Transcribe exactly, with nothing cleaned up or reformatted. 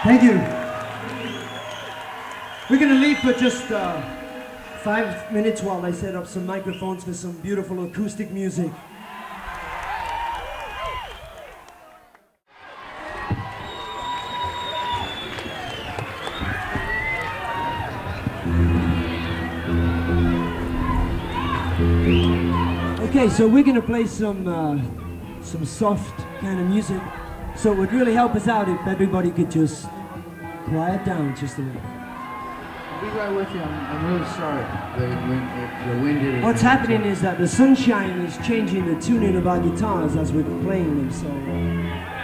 Thank you. We're gonna leave for just uh, five minutes while I set up some microphones for some beautiful acoustic music. Okay, so we're gonna play some uh, some soft kind of music. So it would really help us out if everybody could just quiet down just a little. I'll be right with you. I'm, I'm really sorry. The wind, the wind hit us. What's happening is that the sunshine is changing the tuning of our guitars as we're playing them. So.